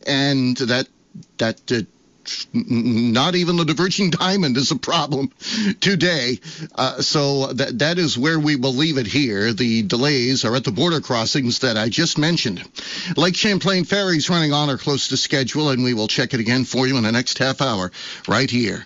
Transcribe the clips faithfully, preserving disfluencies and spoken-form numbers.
and that that uh, not even the diverging diamond is a problem today. Uh, so that that is where we will leave it here. The delays are at the border crossings that I just mentioned. Lake Champlain ferries running on or close to schedule, and we will check it again for you in the next half hour right here.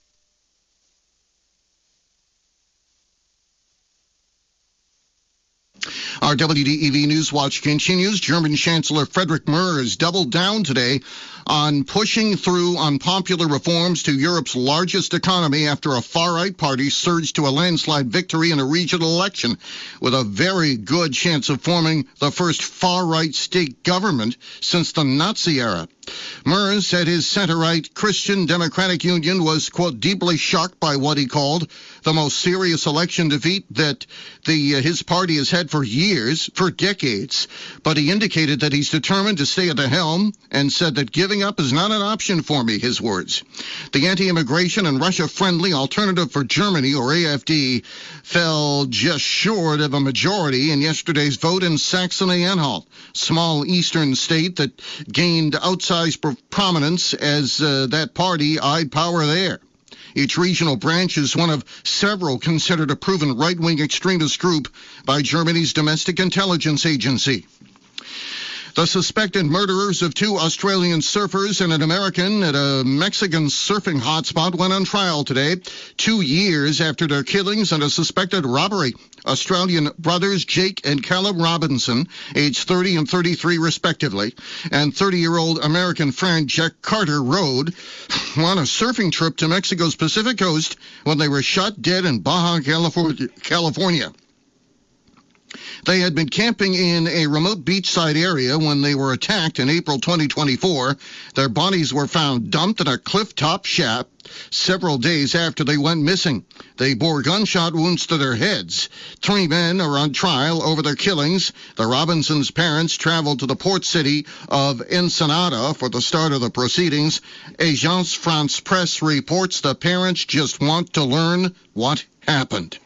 Our W D E V News Watch continues. German Chancellor Friedrich Merz doubled down today on pushing through unpopular reforms to Europe's largest economy after a far-right party surged to a landslide victory in a regional election, with a very good chance of forming the first far-right state government since the Nazi era. Merz said his center-right Christian Democratic Union was, quote, deeply shocked by what he called the most serious election defeat that the uh, his party has had for years, for decades. But he indicated that he's determined to stay at the helm and said that giving up is not an option for me, his words. The anti-immigration and Russia-friendly Alternative for Germany, or A F D, fell just short of a majority in yesterday's vote in Saxony-Anhalt, small eastern state that gained outsized prominence as uh, that party eyed power there. Each regional branch is one of several considered a proven right-wing extremist group by Germany's domestic intelligence agency. The suspected murderers of two Australian surfers and an American at a Mexican surfing hotspot went on trial today, two years after their killings and a suspected robbery. Australian brothers Jake and Caleb Robinson, aged thirty and thirty-three respectively, and thirty-year-old American friend Jack Carter Rode were on a surfing trip to Mexico's Pacific coast when they were shot dead in Baja California. They had been camping in a remote beachside area when they were attacked in April twenty twenty-four. Their bodies were found dumped in a cliff-top shack several days after they went missing. They bore gunshot wounds to their heads. Three men are on trial over their killings. The Robinsons' parents traveled to the port city of Ensenada for the start of the proceedings. Agence France-Presse reports the parents just want to learn what happened.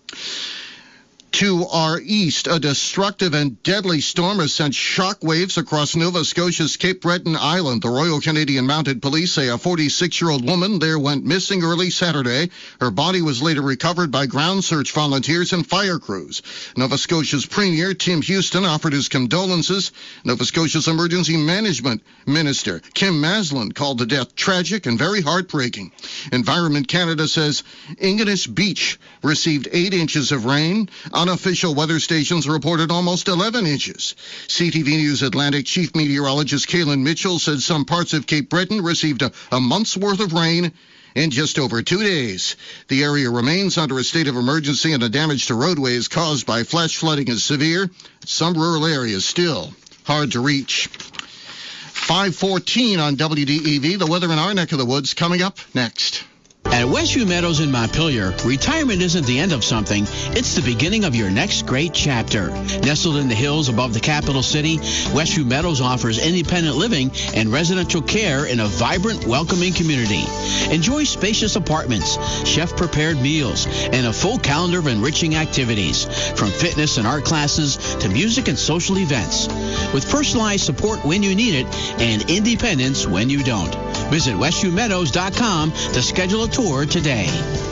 To our east, a destructive and deadly storm has sent shockwaves across Nova Scotia's Cape Breton Island. The Royal Canadian Mounted Police say a forty-six-year-old woman there went missing early Saturday. Her body was later recovered by ground search volunteers and fire crews. Nova Scotia's Premier, Tim Houston, offered his condolences. Nova Scotia's Emergency Management Minister, Kim Maslin, called the death tragic and very heartbreaking. Environment Canada says Ingonish Beach received eight inches of rain. Unofficial weather stations reported almost eleven inches. C T V News Atlantic Chief Meteorologist Kaylin Mitchell said some parts of Cape Breton received a, a month's worth of rain in just over two days. The area remains under a state of emergency, and the damage to roadways caused by flash flooding is severe. Some rural areas still hard to reach. five fourteen on W D E V. The weather in our neck of the woods coming up next. At Westview Meadows in Montpelier, retirement isn't the end of something, it's the beginning of your next great chapter. Nestled in the hills above the capital city, Westview Meadows offers independent living and residential care in a vibrant, welcoming community. Enjoy spacious apartments, chef-prepared meals, and a full calendar of enriching activities, from fitness and art classes to music and social events. With personalized support when you need it and independence when you don't. Visit westview meadows dot com to schedule a tour today.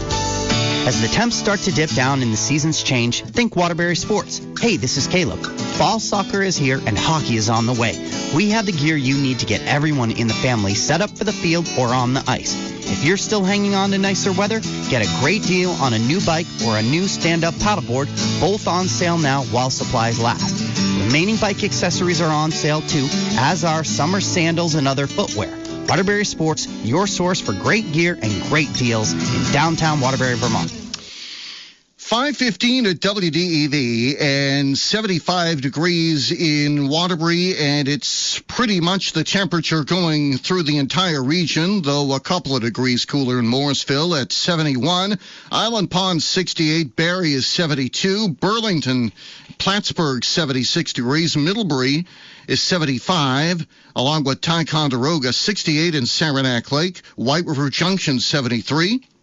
As the temps start to dip down and the seasons change, think Waterbury Sports. Hey, this is Caleb. Fall soccer is here and hockey is on the way. We have the gear you need to get everyone in the family set up for the field or on the ice. If you're still hanging on to nicer weather, get a great deal on a new bike or a new stand-up paddleboard, both on sale now while supplies last. Remaining bike accessories are on sale too, as are summer sandals and other footwear. Waterbury Sports, your source for great gear and great deals in downtown Waterbury, Vermont. five fifteen at W D E V and seventy-five degrees in Waterbury, and it's pretty much the temperature going through the entire region, though a couple of degrees cooler in Morrisville at seventy-one. Island Pond sixty-eight, Barrie is seventy-two, Burlington, Plattsburgh seventy-six degrees, Middlebury is seventy-five, along with Ticonderoga sixty-eight, in Saranac Lake, White River Junction seventy-three.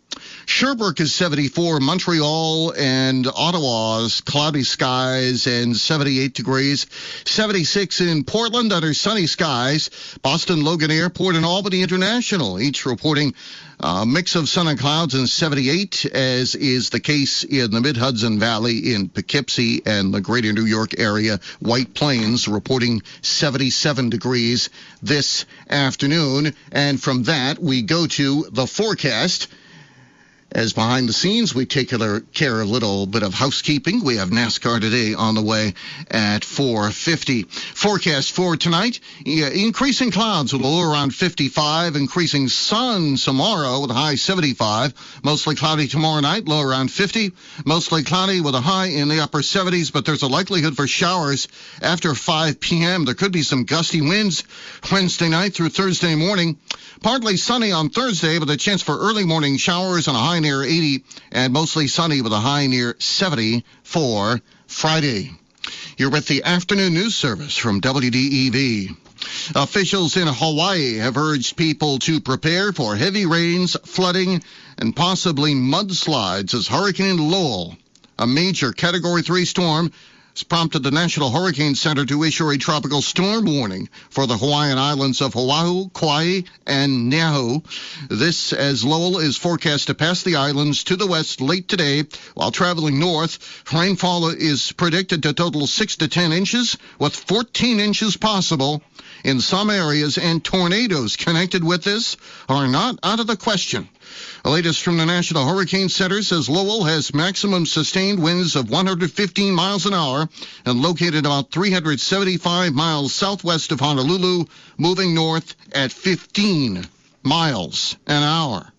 Sherbrooke is seventy-four. Montreal and Ottawa's cloudy skies and seventy-eight degrees. seventy-six in Portland under sunny skies. Boston Logan Airport and Albany International, each reporting a mix of sun and clouds and seventy-eight, as is the case in the Mid-Hudson Valley in Poughkeepsie and the greater New York area. White Plains reporting seventy-seven degrees this afternoon. And from that, we go to the forecast. As behind the scenes, we take care of a little bit of housekeeping. We have NASCAR today on the way at four fifty. Forecast for tonight, yeah, increasing clouds with a low around fifty-five, increasing sun tomorrow with a high seventy-five, mostly cloudy tomorrow night, low around fifty, mostly cloudy with a high in the upper seventies, but there's a likelihood for showers after five p.m. There could be some gusty winds Wednesday night through Thursday morning. Partly sunny on Thursday with a chance for early morning showers and a high near eighty, and mostly sunny with a high near seventy for Friday. You're with the Afternoon News Service from W D E V. Officials in Hawaii have urged people to prepare for heavy rains, flooding, and possibly mudslides as Hurricane Lowell, a major Category three storm, has prompted the National Hurricane Center to issue a tropical storm warning for the Hawaiian islands of Oahu, Kauai, and Niihau. This as Lowell is forecast to pass the islands to the west late today while traveling north. Rainfall is predicted to total six to ten inches, with fourteen inches possible in some areas, and tornadoes connected with this are not out of the question. The latest from the National Hurricane Center says Lowell has maximum sustained winds of one hundred fifteen miles an hour and located about three hundred seventy-five miles southwest of Honolulu, moving north at fifteen miles an hour.